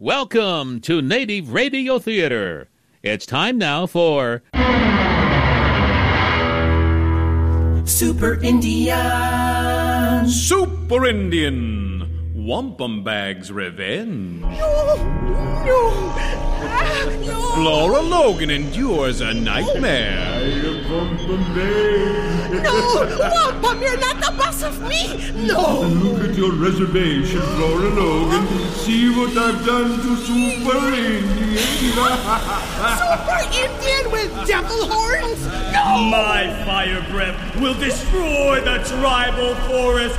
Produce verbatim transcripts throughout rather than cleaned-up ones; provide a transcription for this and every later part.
Welcome to Native Radio Theater. It's time now for Super Indian. Super Indian. Wampum Bag's Revenge. No, no, ah, no. Flora Logan endures a nightmare. I am Wampum Bag. No, Wampum, you're not the boss of me. No. Look at your reservation, Flora Logan. See what I've done to Super Indian. Super Indian with devil horns? No. My fire breath will destroy the tribal forest.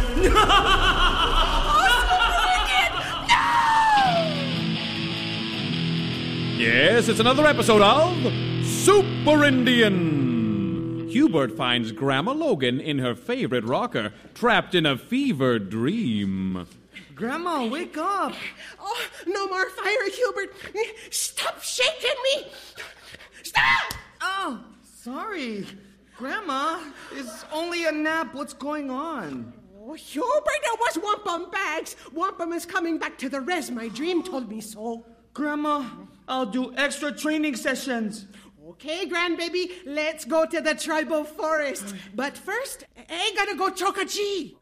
Yes, it's another episode of Super Indian. Hubert finds Grandma Logan in her favorite rocker, trapped in a fever dream. Grandma, wake up. Oh, no more fire, Hubert. Stop shaking me. Stop. Oh, sorry. Grandma, it's only a nap. What's going on? Oh, Hubert, it was Wampum Bags. Wampum is coming back to the res. My dream told me so. Grandma, I'll do extra training sessions. Okay, grandbaby, let's go to the tribal forest. But first, I gotta go choke a G.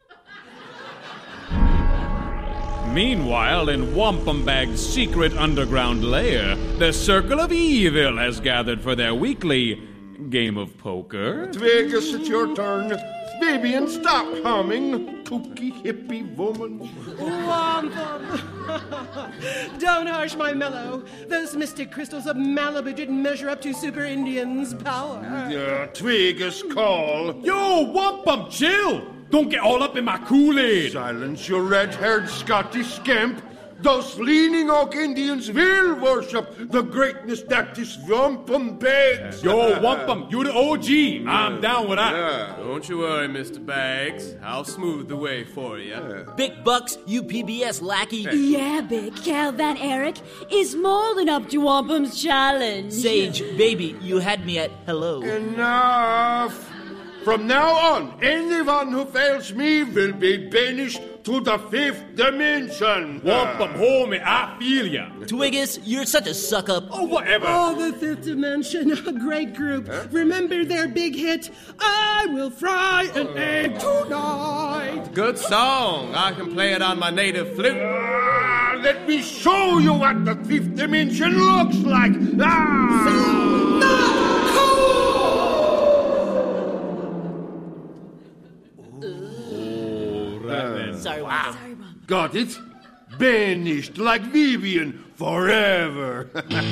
Meanwhile, in Wampum Bag's secret underground lair, the Circle of Evil has gathered for their weekly game of poker. Vegas, it's your turn. Baby, and stop humming, kooky hippie woman. Wampum. Don't harsh my mellow. Those mystic crystals of Malibu didn't measure up to Super Indian's power. Yeah, Twiggus call. Yo, Wampum, chill! Don't get all up in my Kool-Aid! Silence your red-haired Scottish scamp. Those Leaning Oak Indians will worship the greatness that is Wampum Bags. Yo, Wampum, you the O G. I'm down with that. Yeah, don't you worry, Mister Bags. I'll smooth the way for you. Yeah. Big Bucks, you P B S lackey. Yeah, Big. Cal Van Eric is more than up to Wampum's challenge. Sage, baby, you had me at hello. Enough. From now on, anyone who fails me will be banished to the fifth dimension. Wampum, homie, I feel ya. Twiggus, you're such a suck-up. Oh, whatever. Oh, the fifth dimension, a great group. Huh? Remember their big hit, I Will Fry an Egg Tonight. Good song. I can play it on my native flute. Ah, let me show you what the fifth dimension looks like. Ah! So not cool. Sorry, wow. Sorry, Mom. Got it? Banished like Vivian forever.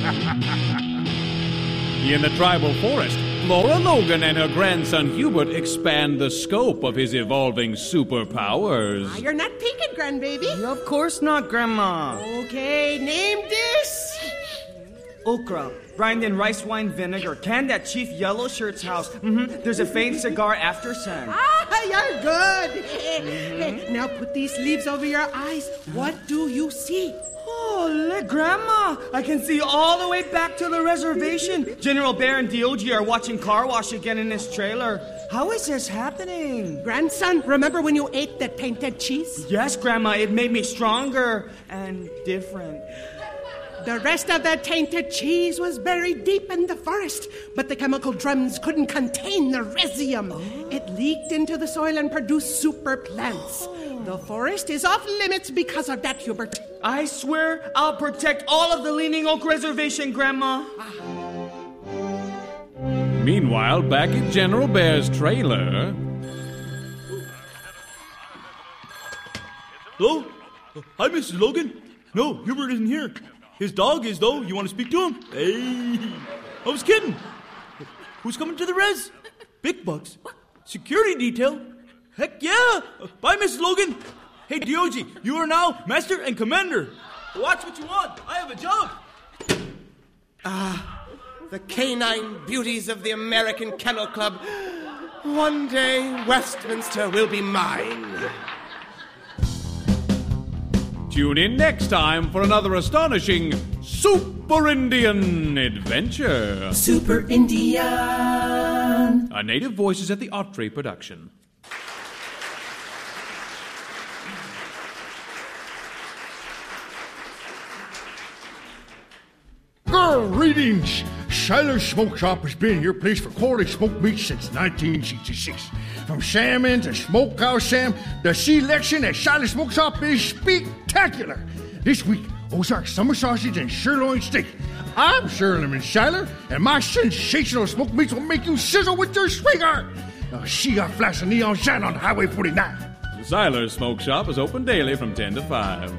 In the tribal forest, Flora Logan and her grandson Hubert expand the scope of his evolving superpowers. Ah, you're not peeking, grandbaby. Of course not, Grandma. Okay, name this. Okra, brined in rice wine vinegar, canned at Chief Yellow Shirt's house. Mm-hmm. There's a faint cigar after scent. Ah, you're good. Mm-hmm. Now put these leaves over your eyes. What do you see? Oh, look, Grandma. I can see all the way back to the reservation. General Bear and Diogi are watching car wash again in his trailer. How is this happening? Grandson, remember when you ate that tainted cheese? Yes, Grandma. It made me stronger and different. The rest of that tainted cheese was buried deep in the forest, but the chemical drums couldn't contain the resium. Oh. It leaked into the soil and produced super plants. Oh. The forest is off limits because of that, Hubert. I swear I'll protect all of the Leaning Oak Reservation, Grandma. Ah. Meanwhile, back at General Bear's trailer... Hello? Hi, Missus Logan. No, Hubert isn't here. His dog is, though. You want to speak to him? Hey. I was kidding. Who's coming to the res? Big Bucks. Security detail. Heck yeah. Bye, Missus Logan. Hey, Diogi, you are now Master and Commander. Watch what you want. I have a job. Ah, the canine beauties of the American Kennel Club. One day, Westminster will be mine. Tune in next time for another astonishing Super Indian adventure. Super Indian. A Native Voices at the Autry production. Greetings. Siler's Smoke Shop has been your place for quality smoked meat since nineteen sixty-six. From salmon to smokehouse Sam, the selection at Siler's Smoke Shop is spectacular. This week, Ozark summer sausage and sirloin steak. I'm Sherman Siler, and my sensational smoked meats will make you sizzle with your sweetheart. Now, see our flash of neon shine on Highway forty-nine. Siler's Smoke Shop is open daily from ten to five.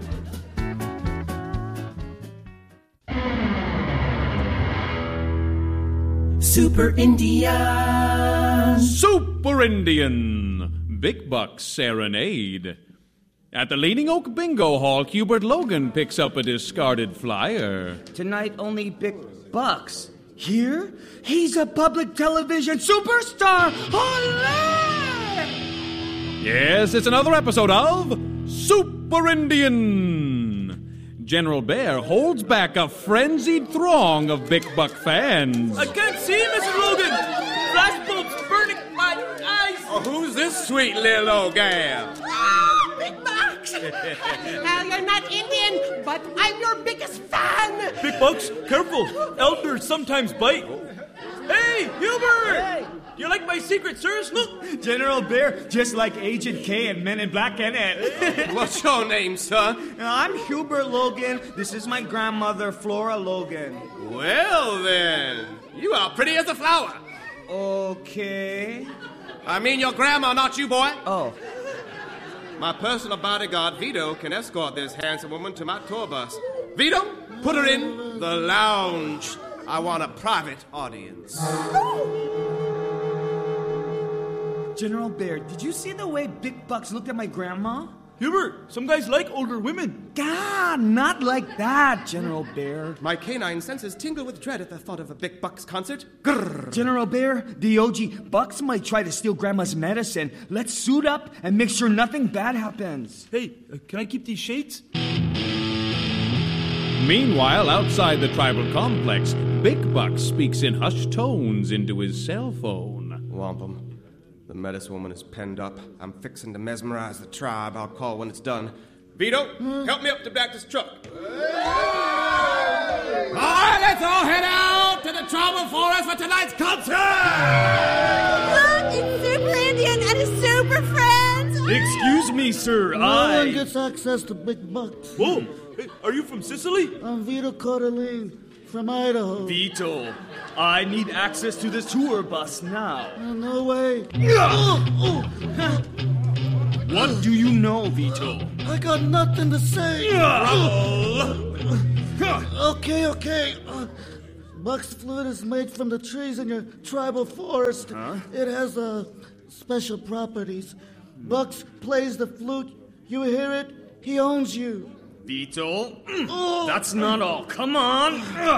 Super Indian. Super Indian. Big Buck's Serenade. At the Leaning Oak Bingo Hall, Hubert Logan picks up a discarded flyer. Tonight, only Big Bucks. Here? He's a public television superstar! Olé! Yes, it's another episode of Super Indian. General Bear holds back a frenzied throng of Big Buck fans. I can't see, Missus Logan. Flashbulbs burning my eyes. Oh, who's this sweet little old gal? Ah, Big Bucks! Now, you're not Indian, but I'm your biggest fan. Big Bucks, careful. Elders sometimes bite. Hey, Hubert! Hey. You like my secret service look? General Bear, just like Agent K and Men in Black and Ed. What's your name, sir? I'm Hubert Logan. This is my grandmother, Flora Logan. Well, then, you are pretty as a flower. Okay. I mean your grandma, not you, boy. Oh. My personal bodyguard, Vito, can escort this handsome woman to my tour bus. Vito, put her in the lounge. I want a private audience. General Bear, did you see the way Big Bucks looked at my grandma? Hubert, some guys like older women. God, not like that, General Bear. My canine senses tingle with dread at the thought of a Big Bucks concert. Grrr. General Bear, the O G Bucks might try to steal Grandma's medicine. Let's suit up and make sure nothing bad happens. Hey, uh, can I keep these shades? Meanwhile, outside the tribal complex, Big Buck speaks in hushed tones into his cell phone. Wampum. The medicine woman is penned up. I'm fixing to mesmerize the tribe. I'll call when it's done. Vito, help me up to back this truck. All right, let's all head out to the tribal forest for tonight's concert! Look, it's Super Indian and his super friends! Excuse me, sir. No I... one gets access to Big Bucks. Whoa, hey, are you from Sicily? I'm Vito Cordeline from Idaho. Vito, I need access to this tour bus now. Uh, no way. What do you know, Vito? I got nothing to say. Okay, okay. Uh, Buck's flute is made from the trees in your tribal forest. Huh? It has uh, special properties. Bucks plays the flute. You hear it, he owns you. Vito, that's not all. Come on.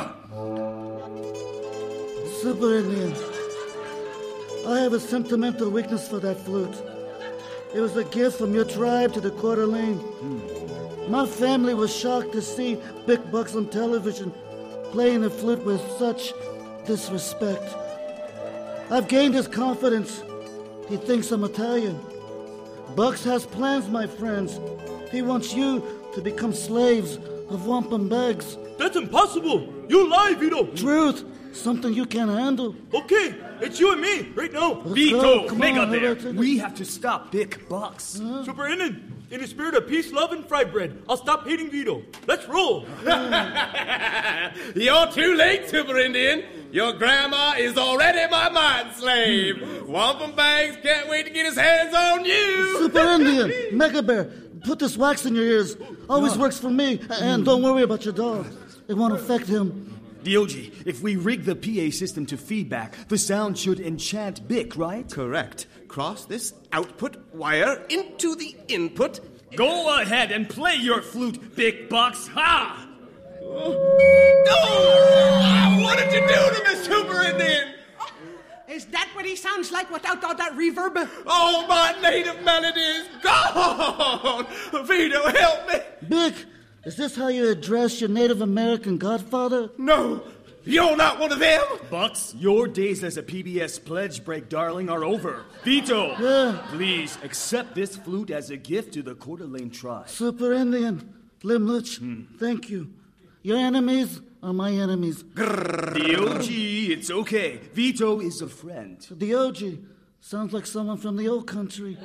Super Indian. I have a sentimental weakness for that flute. It was a gift from your tribe to the Coeur d'Alene. My family was shocked to see Big Bucks on television playing the flute with such disrespect. I've gained his confidence. He thinks I'm Italian. Bucks has plans, my friends. He wants you to become slaves of wampum bags. That's impossible. You lie, Vito. Truth. Something you can't handle. Okay, it's you and me right now. Let's Vito, go. Come Mega on, Bear, Roberto. we have to stop Big Bucks. Huh? Super Indian, in the spirit of peace, love, and fry bread, I'll stop hating Vito. Let's roll. You're too late, Super Indian. Your grandma is already my mind slave. Wampum Bags can't wait to get his hands on you. Super Indian, Mega Bear, put this wax in your ears. Always works for me. And don't worry about your dog. It won't affect him. Diogi, if we rig the P A system to feedback, the sound should enchant Bic, right? Correct. Cross this output wire into the input. Go ahead and play your flute, Big Bucks. Ha! No! What did you do to me, Super Indian? Is that what he sounds like without all that reverb? Oh, my native melody is gone! Vito, help me! Bic, is this how you address your Native American godfather? No, you're not one of them! Bucks, your days as a P B S pledge break darling are over. Vito, Yeah. please accept this flute as a gift to the Coeur d'Alene tribe. Super Indian, Limluch, thank you. Your enemies are my enemies. The O G, it's okay. Vito is a friend. The O G sounds like someone from the old country.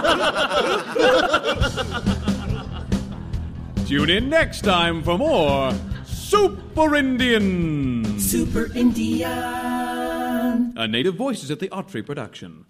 Tune in next time for more Super Indian. Super Indian. A Native Voices at the Autry production.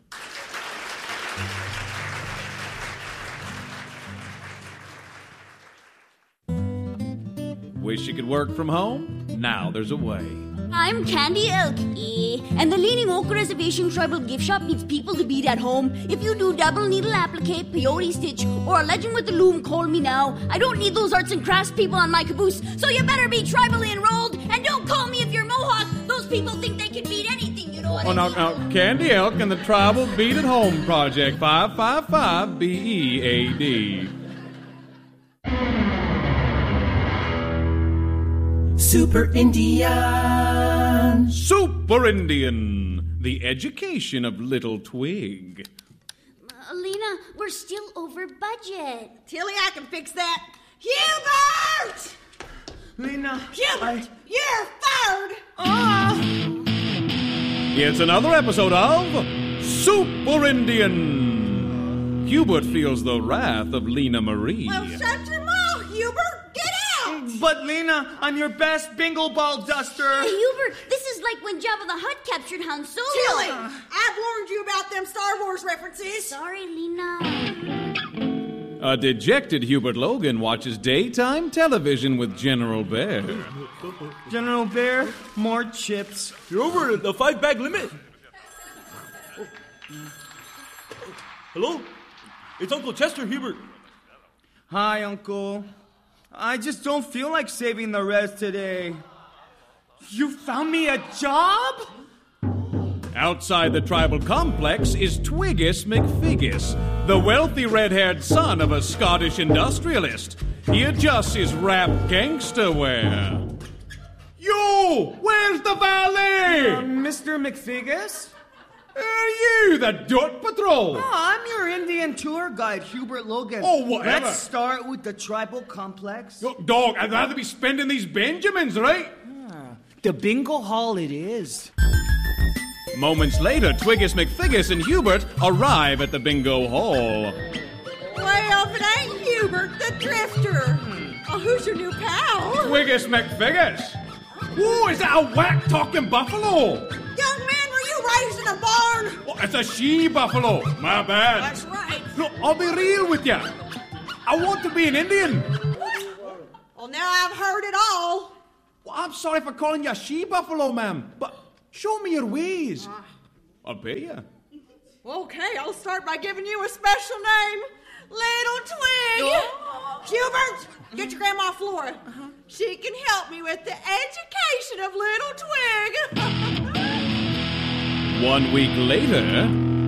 Wish you could work from home? Now there's a way. I'm Candy Elk, eh? And the Leaning Oak Reservation Tribal Gift Shop needs people to beat at home. If you do double needle applique, peyote stitch, or a legend with the loom, call me now. I don't need those arts and crafts people on my caboose, so you better be tribally enrolled. And don't call me if you're Mohawk. Those people think they can beat anything, you know what Oh, I now, mean? now, Candy Elk and the Tribal Beat at Home Project, five five five B E A D. Super Indian. Super Indian, the education of Little Twig. Alina, we're still over budget. Tilly, I can fix that. Hubert! Lena, Hubert, I... you're fired! Oh. It's another episode of Super Indian. Hubert feels the wrath of Lena Marie. Well, shut your mouth, Hubert! Get out! But Lena, I'm your best bingo ball duster. Hey, Hubert, this is like when Jabba the Hutt captured Han Solo. Tilly, I've warned you about them Star Wars references. Sorry, Lena. A dejected Hubert Logan watches daytime television with General Bear. General Bear, more chips. You're over the five-bag limit. Hello? It's Uncle Chester, Hubert. Hi, Uncle. I just don't feel like saving the res today. You found me a job? Outside the tribal complex is Twiggus McFiggus, the wealthy red-haired son of a Scottish industrialist. He adjusts his rap gangster wear. Yo! Where's the valet? Uh, Mister McFiggus? Are you the Dirt Patrol? Oh, I'm your Indian tour guide, Hubert Logan. Oh, whatever. Let's start with the tribal complex. Yo, dog, I'd rather be spending these Benjamins, right? Ah, the bingo hall it is. Moments later, Twiggus McFiggus and Hubert arrive at the bingo hall. Well, if it ain't Hubert the Drifter. Oh, who's your new pal? Twiggus McFiggus. Whoa, is that a whack-talking buffalo? Young man, were you raised in a barn? Oh, it's a she-buffalo. My bad. That's right. No, I'll be real with you. I want to be an Indian. Well, now I've heard it all. Well, I'm sorry for calling you a she-buffalo, ma'am, but show me your ways. Uh, I'll pay you. Okay, I'll start by giving you a special name. Little Twig. Oh. Hubert, get your grandma Flora. Uh-huh. She can help me with the education of Little Twig. One week later...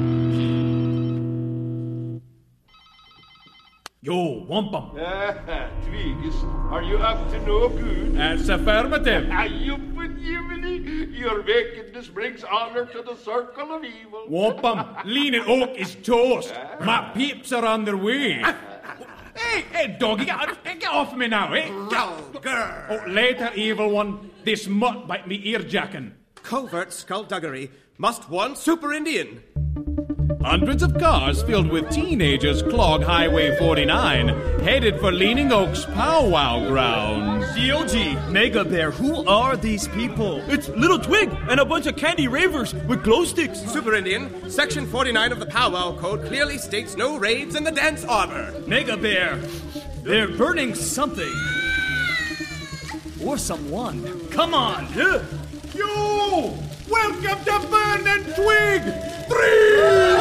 Yo, wampum. Twiggus, are you up to no good? That's affirmative. Are you Jiminy? Your wickedness brings honor to the circle of evil. Wampum, Leaning Oak is toast. My peeps are on their way. Hey, hey, doggy, get, get off me now, eh? Roger. Oh, later, evil one. This mutt bite me earjacking. Covert skullduggery. Must one Super Indian. Hundreds of cars filled with teenagers clog Highway forty-nine, headed for Leaning Oak's powwow grounds. D O G, Mega Bear, who are these people? It's Little Twig and a bunch of candy ravers with glow sticks. Super Indian, Section forty-nine of the Powwow Code clearly states no raids in the dance arbor. Mega Bear, they're burning something. Or someone. Come on. Yeah. Yo! Welcome to Burning Twig! Three!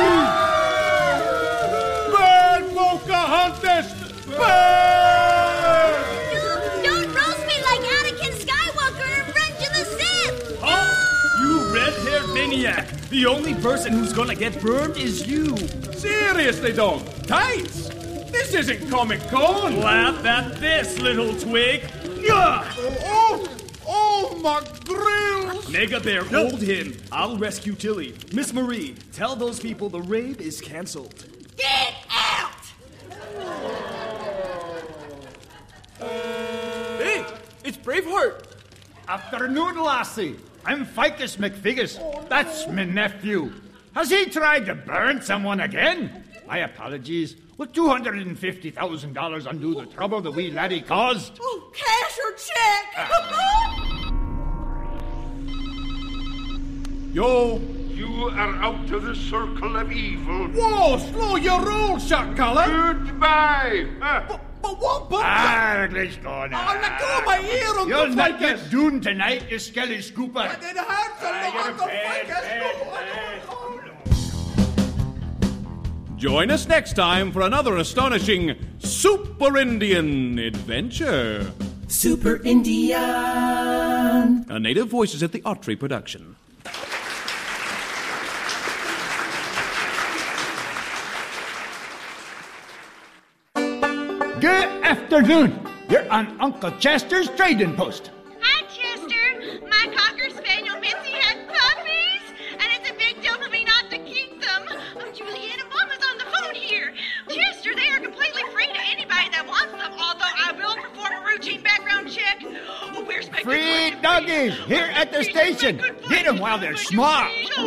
Burn, Pocahontas! Burn! Don't roast me like Anakin Skywalker in Revenge of the Sith! Oh, you red-haired maniac! The only person who's gonna get burned is you! Seriously, dog? Tights? This isn't Comic-Con! Laugh at this, Little Twig! Yeah! Oh! Oh, my grills! Mega Bear, hold him. I'll rescue Tilly. Miss Marie, tell those people the rave is canceled. Get out! Hey, it's Braveheart. Afternoon, lassie. I'm Ficus McFigus. That's my nephew. Has he tried to burn someone again? My apologies. Will two hundred fifty thousand dollars undo the trouble the wee laddie caused? Oh, cash or check? Yo, you are out of the circle of evil. Whoa, slow your roll, shot collar. Goodbye. But, but what, but... Ah, let's go now. Oh, let go of my ear, Uncle You'll not Ficus. get doomed tonight, you skelly scooper. I did hurt Ah, you're Uncle bad, Ficus. bad, Join us next time for another astonishing Super Indian adventure. Super Indian. A Native Voices at the Autry production. Good afternoon. You're on Uncle Chester's trading post. Hi, Chester. My Cocker Spaniel Mitzi has puppies, and it's a big deal for me not to keep them. Oh, Juliana, Mama's on the phone here. Chester, they are completely free to anybody that wants them, although I will perform a routine background check. Oh, where's my Free good boy? doggies here at the station. Get them while they're small. Oh.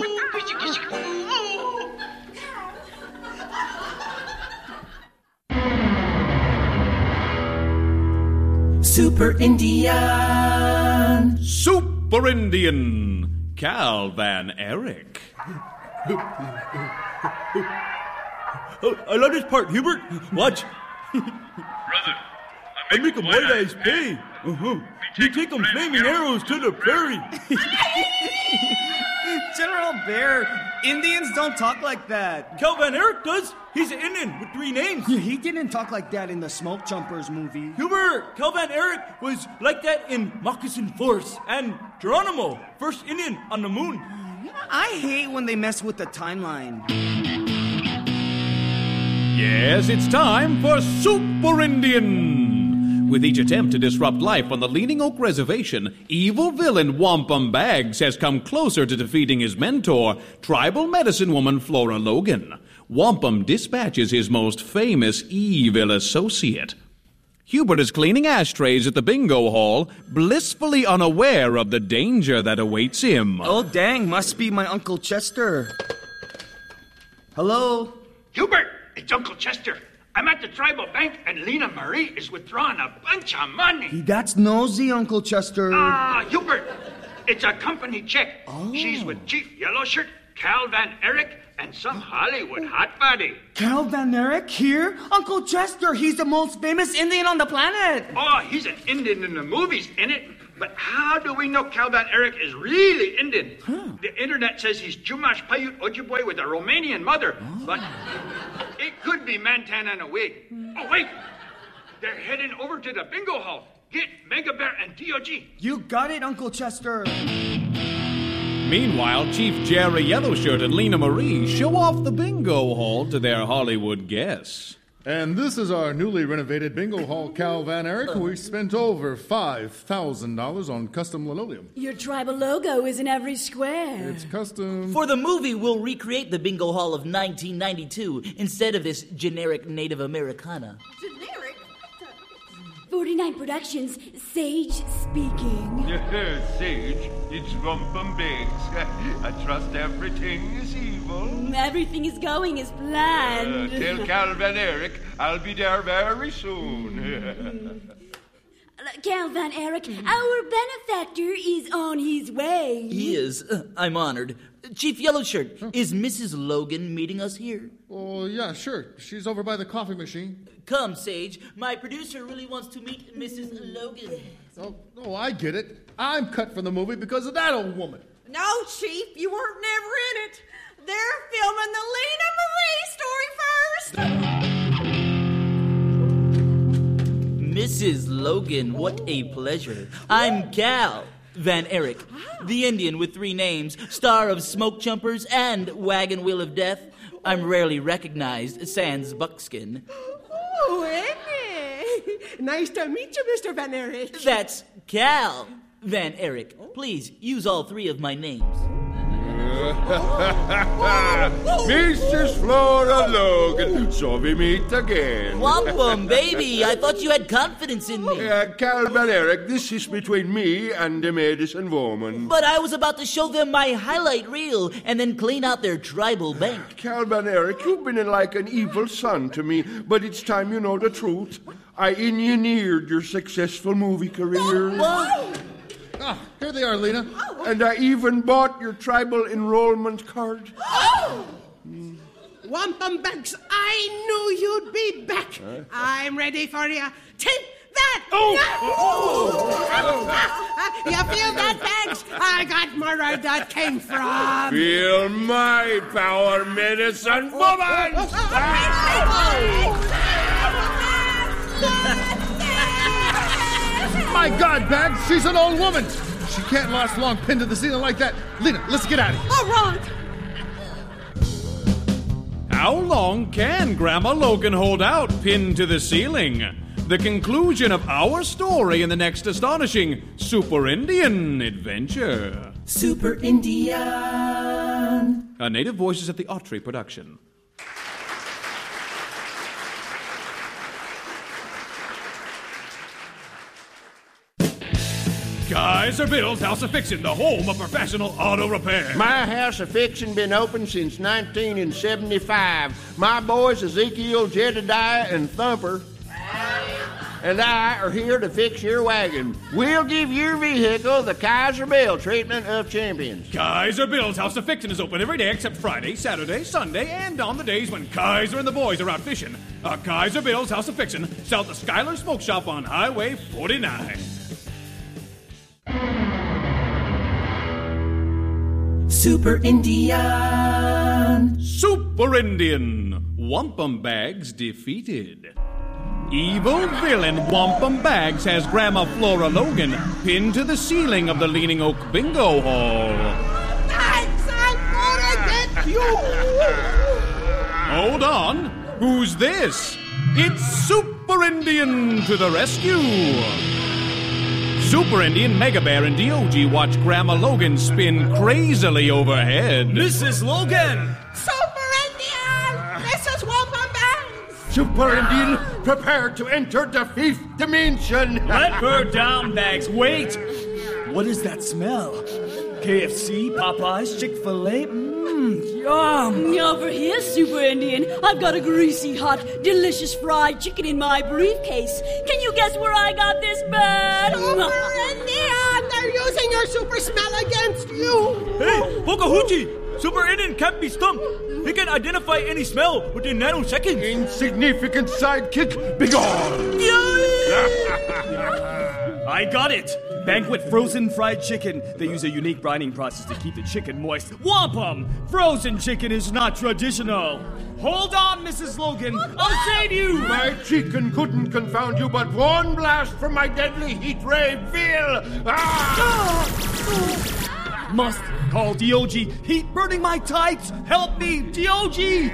Super Indian. Super Indian. Cal Van Eric. Oh, I love this part, Hubert. Watch. Brother, I make them white eyes pay. Uh-huh. You take them flaming arrows to the prairie. General Bear, Indians don't talk like that. Cal Van Eric does. He's an Indian with three names. Yeah, he didn't talk like that in the Smoke Jumpers movie. Hubert, Cal Van Eric was like that in Moccasin Force and Geronimo, first Indian on the moon. I hate when they mess with the timeline. Yes, it's time for Super Indian. With each attempt to disrupt life on the Leaning Oak Reservation, evil villain Wampum Bags has come closer to defeating his mentor, tribal medicine woman Flora Logan. Wampum dispatches his most famous evil associate. Hubert is cleaning ashtrays at the bingo hall, blissfully unaware of the danger that awaits him. Oh, dang, must be my Uncle Chester. Hello? Hubert, it's Uncle Chester. I'm at the tribal bank, and Lena Marie is withdrawing a bunch of money. That's nosy, Uncle Chester. Ah, Hubert, it's a company check. Oh. She's with Chief Yellowshirt, Cal Van Eric, and some Hollywood hot body. Cal Van Eric here? Uncle Chester, he's the most famous Indian on the planet. Oh, he's an Indian in the movies, innit? But how do we know Cal Van Eric is really Indian? Huh. The internet says he's Chumash Paiute Ojibwe with a Romanian mother. Oh. But it could be Mantan and a wig. Oh, wait! They're heading over to the bingo hall. Get Mega Bear and T O G. You got it, Uncle Chester. Meanwhile, Chief Jerry Yellowshirt and Lena Marie show off the bingo hall to their Hollywood guests. And this is our newly renovated bingo hall, Cal Van Eric. We spent over five thousand dollars on custom linoleum. Your tribal logo is in every square. It's custom. For the movie, we'll recreate the bingo hall of nineteen ninety-two instead of this generic Native Americana. Generic? forty-nine Productions, Sage speaking. Yes, Sage, it's Wampum Bags. I trust everything is evil. Everything is going as planned. Uh, tell Cal Van Eric I'll be there very soon. Cal Van Eric, our benefactor is on his way. He is. Uh, I'm honored. Chief Yellowshirt, is Missus Logan meeting us here? Oh, yeah, sure. She's over by the coffee machine. Come, Sage. My producer really wants to meet Missus Logan. Oh, oh, I get it. I'm cut from the movie because of that old woman. No, Chief, you weren't never in it. They're filming the Lena Marie story first. Missus Logan, what a pleasure. I'm Cal Van Eric, the Indian with three names, star of Smoke Jumpers and Wagon Wheel of Death. I'm rarely recognized, sans buckskin. Oh, Eddie. Nice to meet you, Mister Van Eric. That's Cal Van Eric. Please use all three of my names. Missus Flora Logan, so we meet again. Wampum, baby, I thought you had confidence in me. Uh, Cal Van Eric, this is between me and the medicine woman. But I was about to show them my highlight reel and then clean out their tribal bank. Cal Van Eric, you've been like an evil son to me, but it's time you know the truth. I engineered your successful movie career. What? Oh, here they are, Lena. And I even bought your tribal enrollment card. Oh! Mm. Wampum Bags, I knew you'd be back. Huh? I'm ready for you. Take that! Oh! oh. oh. You feel that, Bags? I got more where that came from. Feel my power, medicine woman! My God, Bags, she's an old woman. She can't last long pinned to the ceiling like that. Lena, let's get out of here. All right. How long can Grandma Logan hold out pinned to the ceiling? The conclusion of our story in the next astonishing Super Indian adventure. Super Indian. A Native Voices at the Autry production. Kaiser Bill's House of Fiction, the home of professional auto repair. My House of Fiction been open since nineteen seventy-five. My boys Ezekiel, Jedediah, and Thumper and I are here to fix your wagon. We'll give your vehicle the Kaiser Bill treatment of champions. Kaiser Bill's House of Fiction is open every day except Friday, Saturday, Sunday, and on the days when Kaiser and the boys are out fishing. A Kaiser Bill's House of Fiction, south of Skylar Smoke Shop on Highway forty-nine. Super Indian. Super Indian. Wampum Bags defeated. Evil villain Wampum Bags has Grandma Flora Logan pinned to the ceiling of the Leaning Oak Bingo Hall. Thanks, I'm gonna get you. Hold on. Who's this? It's Super Indian to the rescue. Super Indian, Mega Bear, and D O G watch Grandma Logan spin crazily overhead. Missus Logan! Super Indian! Missus Wampum Bags! Super Indian, prepare to enter the fifth dimension! Let her down, Bags. Wait! What is that smell? K F C, Popeyes, Chick-fil-A? Mmm, yum! Over here, Super Indian. I've got a greasy, hot, delicious fried chicken in my briefcase. Can you guess where I got this bird? Super Indian! They're using your super smell against you! Hey, Pocahoochie! Super Indian can't be stumped. He can identify any smell within nanoseconds. Insignificant sidekick, begone! I got it! Banquet frozen fried chicken. They use a unique brining process to keep the chicken moist. Wampum! Frozen chicken is not traditional. Hold on, Missus Logan. I'll save you! My chicken couldn't confound you, but one blast from my deadly heat ray will! Ah! Must call D O G. Heat burning my tights. Help me, D O G!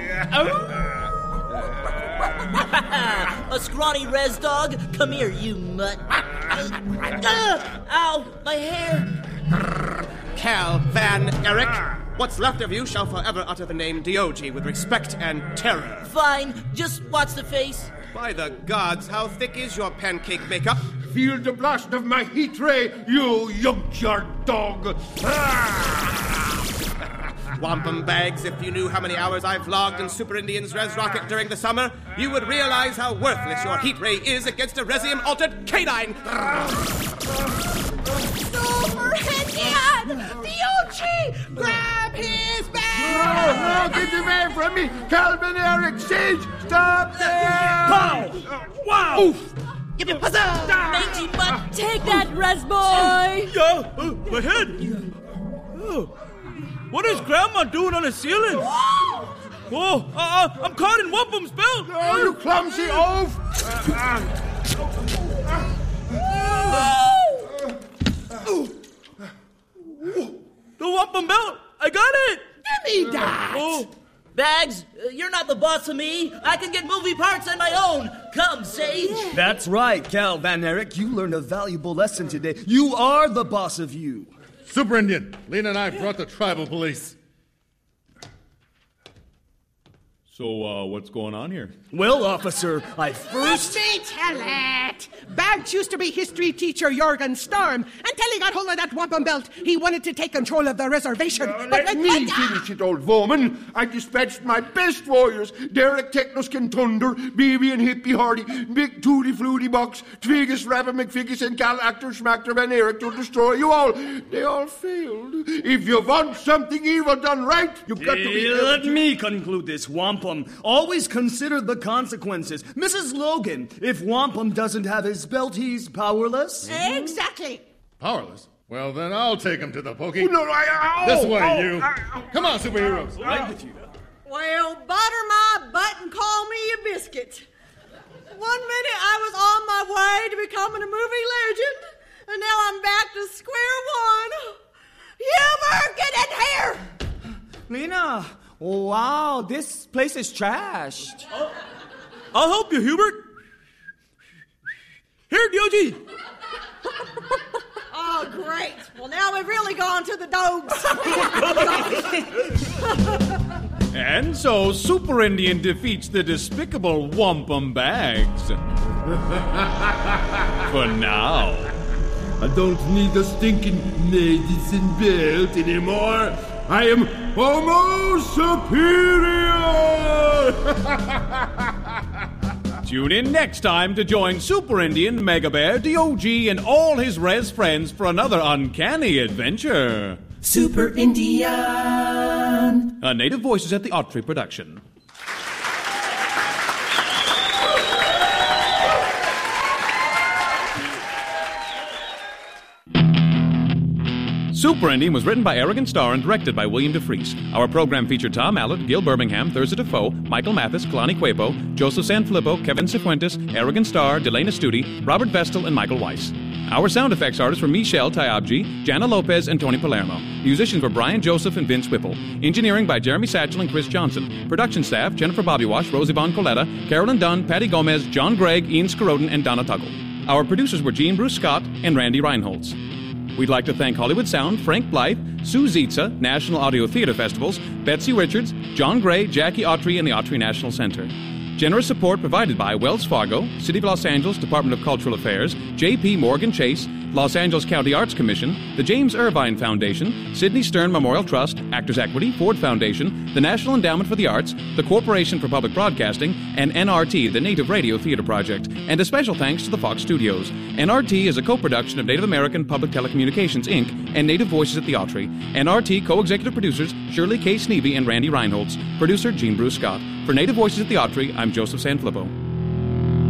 A scrawny res dog? Come here, you mutt. uh, ow, my hair. Cal Van Eric, what's left of you shall forever utter the name D O G with respect and terror. Fine, just watch the face. By the gods, how thick is your pancake makeup? Feel the blast of my heat ray, you yogurt dog! Wampum Bags, if you knew how many hours I've logged in Super Indian's Res Rocket during the summer, you would realize how worthless your heat ray is against a Resium-altered canine! Super Indian! D O G! Grab his bag! No, no, get away from me! Calvin Eric, Sage, stop there! Pow! Wow! Oof! Give me huzzah! Mangy mutt, take that, Res boy! Yeah, uh, my head! Oh. What is Grandma doing on the ceiling? Oh, uh, I'm caught in Wampum's belt! Oh, you clumsy oaf! The Wampum belt! I got it! Give me that! Oh. Bags, uh, you're not the boss of me. I can get movie parts on my own. Come, Sage. That's right, Cal Van Eric. You learned a valuable lesson today. You are the boss of you. Super Indian, Lena and I brought the tribal police. So, uh, what's going on here? Well, officer, I first... Let me tell it. Banks used to be history teacher Jorgen Storm. Until he got hold of that wampum belt, he wanted to take control of the reservation. Uh, but let me finish it, old woman. I dispatched my best warriors, Derek Technoskin Thunder, B B and Hippie Hardy, Big Tooty Flutie Box, Twigus Rapper McFiggis, and Cal Actor Schmachter Van Erich to destroy you all. They all failed. If you want something evil done right, you've got to be... Uh, let me conclude this, wampum. Always consider the consequences. Missus Logan, if wampum doesn't have his belt, he's powerless. Exactly. Powerless? Well, then I'll take him to the pokey. Oh, no, I... This oh, way, oh, you. I, oh. Come on, superheroes. Right with you. Well, butter my butt and call me a biscuit. One minute I was on my way to becoming a movie legend, and now I'm back to square one. Humor, get in here! Lena, wow, this place is trashed. Oh, I'll help you, Hubert. Here, Diogi. Oh, great. Well, now we've really gone to the dogs. And so, Super Indian defeats the despicable Wampum Bags. For now. I don't need a stinking medicine belt anymore. I am Homo Superior! Tune in next time to join Super Indian, Mega Bear, D O G, and all his res friends for another uncanny adventure. Super Indian. A Native Voices at the Autry production. Super Indian was written by Arrogant Star and directed by William DeFries. Our program featured Tom Allett, Gil Birmingham, Thurza Defoe, Michael Mathis, Kalani Cuepo, Joseph Sanfilippo, Kevin Cifuentes, Arrogant Star, Delana Studi, Robert Vestal, and Michael Weiss. Our sound effects artists were Michelle Tyabji, Jana Lopez, and Tony Palermo. Musicians were Brian Joseph and Vince Whipple. Engineering by Jeremy Satchel and Chris Johnson. Production staff, Jennifer Bobbywash, Rosie Von Coletta, Carolyn Dunn, Patty Gomez, John Gregg, Ian Skaroden, and Donna Tuggle. Our producers were Gene Bruce Scott and Randy Reinholtz. We'd like to thank Hollywood Sound, Frank Blythe, Sue Zietza, National Audio Theater Festivals, Betsy Richards, John Gray, Jackie Autry, and the Autry National Center. Generous support provided by Wells Fargo, City of Los Angeles Department of Cultural Affairs, J P Morgan Chase, Los Angeles County Arts Commission, the James Irvine Foundation, Sidney Stern Memorial Trust, Actors Equity, Ford Foundation, the National Endowment for the Arts, the Corporation for Public Broadcasting, and N R T, the Native Radio Theater Project, and a special thanks to the Fox Studios. N R T is a co-production of Native American Public Telecommunications, Incorporated and Native Voices at the Autry. N R T co-executive producers Shirley K. Sneevy and Randy Reinholtz. Producer Gene Bruce Scott. For Native Voices at the Autry, I'm Joseph Sanfilippo.